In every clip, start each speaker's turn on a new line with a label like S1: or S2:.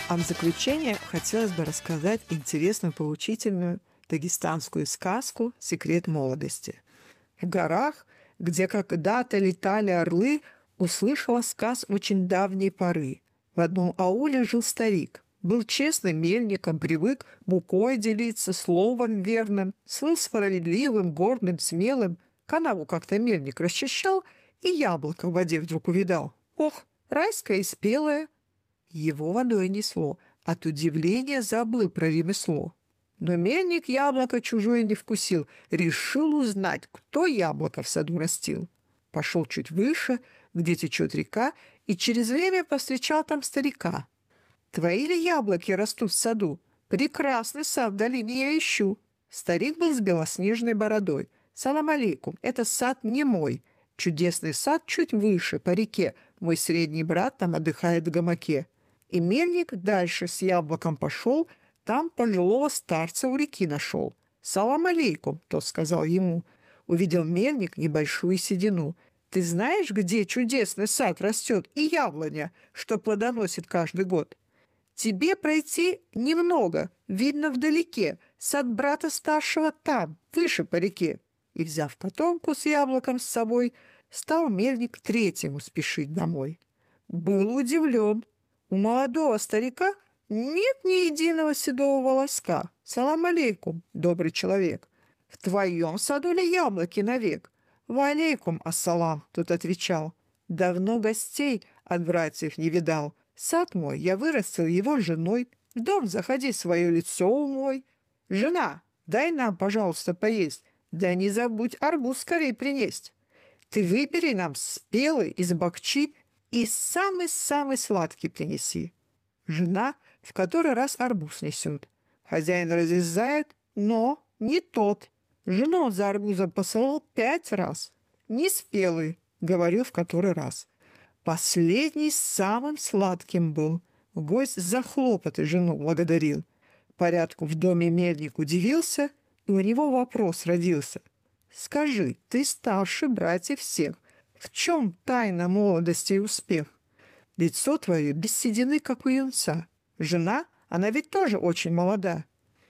S1: А в заключение хотелось бы рассказать интересную, поучительную дагестанскую сказку «Секрет молодости». В горах, где когда-то летали орлы, услышала сказ очень давней поры. В одном ауле жил старик. Был честным мельником, привык мукой делиться, словом верным, слыл справедливым, гордым, смелым. Канаву как-то мельник расчищал, и яблоко в воде вдруг увидал. Ох, райское и спелое! Его водой несло. От удивления забыл про ремесло. Но мельник яблоко чужое не вкусил. Решил узнать, кто яблоко в саду растил. Пошел чуть выше, где течет река, и через время повстречал там старика. «Твои ли яблоки растут в саду? Прекрасный сад в долине я ищу». Старик был с белоснежной бородой. «Салам алейкум, это сад не мой. Чудесный сад чуть выше, по реке. Мой средний брат там отдыхает в гамаке». И мельник дальше с яблоком пошел, там пожилого старца у реки нашел. «Салам алейкум», — тот сказал ему. Увидел мельник небольшую седину. «Ты знаешь, где чудесный сад растет и яблоня, что плодоносит каждый год?» «Тебе пройти немного, видно вдалеке. Сад брата старшего там, выше по реке». И, взяв котомку с яблоком с собой, стал мельник к третьему спешить домой. Был удивлен. У молодого старика нет ни единого седого волоска. «Салам алейкум, добрый человек. В твоем саду ли яблоки навек?» «Ва алейкум ассалам», — тот отвечал. «Давно гостей от братьев не видал. Сад мой, я вырастил его женой. В дом заходи, свое лицо умой. Жена, дай нам, пожалуйста, поесть. Да не забудь арбуз скорей принесть. Ты выбери нам спелый из бакчи и самый-самый сладкий принеси». Жена в который раз арбуз несет. Хозяин разрезает, но не тот. Жену он за арбузом посылал 5 раз. «Не спелый», — говорил в который раз. Последний самым сладким был. Гость за хлопоты жену благодарил. Порядку в доме мельник удивился, и у него вопрос родился. «Скажи, ты старше братьев всех. В чем тайна молодости и успех? Лицо твое без седины, как у юнца. Жена, она ведь тоже очень молода.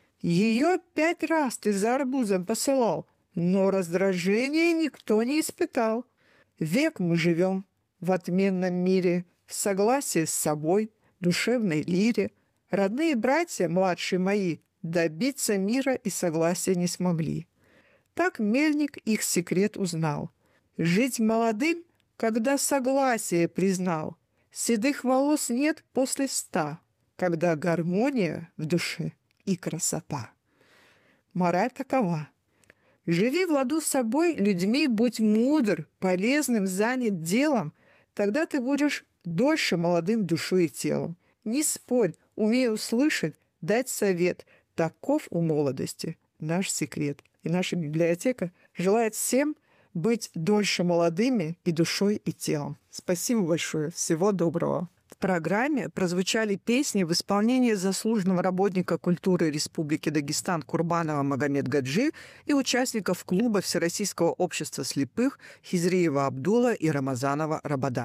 S1: Ее 5 раз ты за арбузом посылал, но раздражения никто не испытал. Век мы живем в отменном мире, в согласии с собой, душевной лире. Родные братья, младшие мои, добиться мира и согласия не смогли». Так мельник их секрет узнал. Жить молодым, когда согласие признал. Седых волос нет после 100, когда гармония в душе и красота. Мораль такова. Живи в ладу с собой, людьми будь мудр, полезным, занят делом, тогда ты будешь дольше молодым душой и телом. Не спорь, умей услышать, дать совет. Таков у молодости наш секрет. И наша библиотека желает всем быть дольше молодыми и душой, и телом. Спасибо большое. Всего доброго. В программе прозвучали песни в исполнении заслуженного работника культуры Республики Дагестан Курбанова Магомед Гаджи и участников клуба Всероссийского общества слепых Хизриева Абдула и Рамазанова Рабада.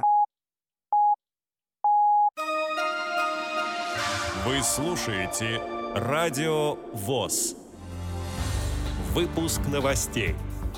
S2: Вы слушаете Радио ВОС. Выпуск новостей.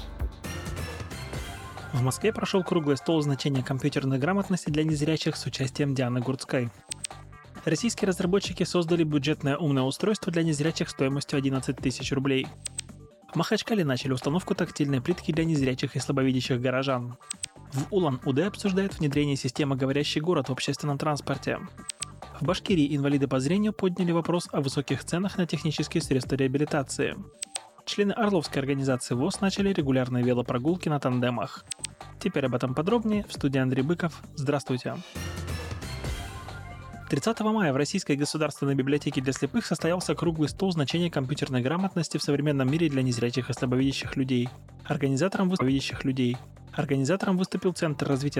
S3: В Москве прошел круглый стол значения компьютерной грамотности для незрячих с участием Дианы Гурцкой. Российские разработчики создали бюджетное умное устройство для незрячих стоимостью 11 тысяч рублей. В Махачкале начали установку тактильной плитки для незрячих и слабовидящих горожан. В Улан-Удэ обсуждают внедрение системы «Говорящий город» в общественном транспорте. В Башкирии инвалиды по зрению подняли вопрос о высоких ценах на технические средства реабилитации. Члены Орловской организации ВОС начали регулярные велопрогулки на тандемах. Теперь об этом подробнее. В студии Андрей Быков. Здравствуйте. 30 мая в Российской государственной библиотеке для слепых состоялся круглый стол значения компьютерной грамотности в современном мире для незрячих и слабовидящих людей. Организатором выступил Центр развития